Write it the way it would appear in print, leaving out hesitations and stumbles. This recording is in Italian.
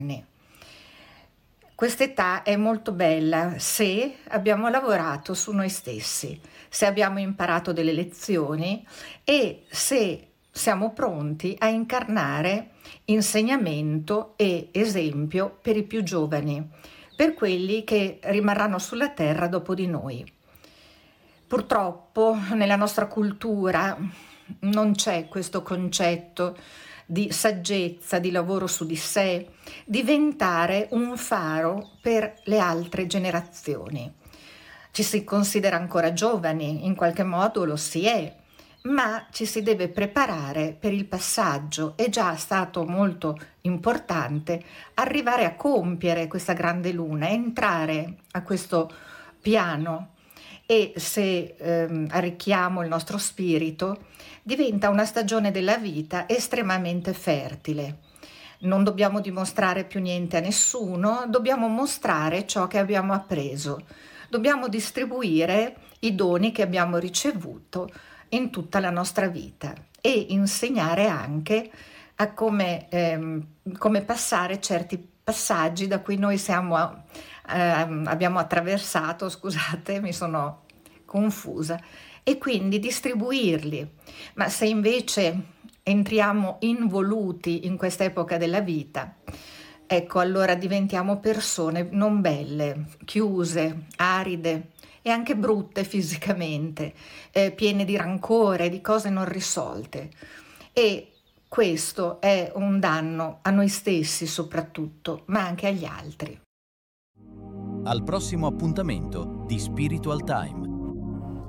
Quest'età è molto bella se abbiamo lavorato su noi stessi, se abbiamo imparato delle lezioni e se siamo pronti a incarnare insegnamento e esempio per i più giovani, per quelli che rimarranno sulla terra dopo di noi. Purtroppo nella nostra cultura non c'è questo concetto di saggezza, di lavoro su di sé, diventare un faro per le altre generazioni. Ci si considera ancora giovani, in qualche modo lo si è, ma ci si deve preparare per il passaggio. È già stato molto importante arrivare a compiere questa grande luna, entrare a questo piano e se arricchiamo il nostro spirito, diventa una stagione della vita estremamente fertile. Non dobbiamo dimostrare più niente a nessuno, dobbiamo mostrare ciò che abbiamo appreso, dobbiamo distribuire i doni che abbiamo ricevuto in tutta la nostra vita e insegnare anche a come passare certi passaggi da cui noi abbiamo attraversato, scusate, mi sono confusa, e quindi distribuirli. Ma se invece entriamo involuti in quest'epoca della vita, ecco, allora diventiamo persone non belle, chiuse, aride e anche brutte fisicamente, piene di rancore, di cose non risolte. E questo è un danno a noi stessi soprattutto, ma anche agli altri. Al prossimo appuntamento di Spiritual Time.